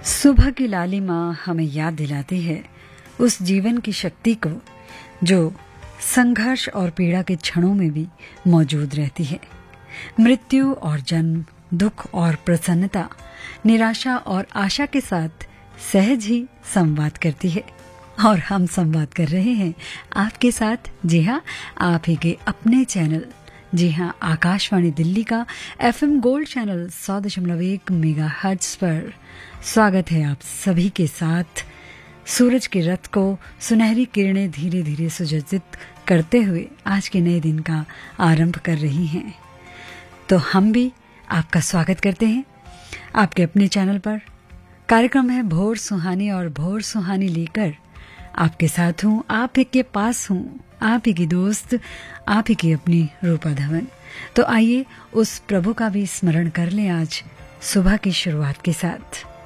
सुबह की लालिमा हमें याद दिलाती है उस जीवन की शक्ति को जो संघर्ष और पीड़ा के क्षणों में भी मौजूद रहती है। मृत्यु और जन्म, दुख और प्रसन्नता, निराशा और आशा के साथ सहज ही संवाद करती है। और हम संवाद कर रहे हैं आपके साथ, जी हाँ, आप ही के अपने चैनल, जी हाँ, आकाशवाणी दिल्ली का FM गोल्ड चैनल 100.1 मेगाहर्ट्ज पर। स्वागत है आप सभी के साथ। सूरज के रथ को सुनहरी किरणें धीरे धीरे सुसज्जित करते हुए आज के नए दिन का आरंभ कर रही हैं। तो हम भी आपका स्वागत करते हैं आपके अपने चैनल पर। कार्यक्रम है भोर सुहानी, और भोर सुहानी लेकर आपके साथ हूँ, आप ही के पास हूँ, आप ही की दोस्त, आप ही की अपनी रूपा धवन। तो आइए उस प्रभु का भी स्मरण कर लें आज सुबह की शुरुआत के साथ।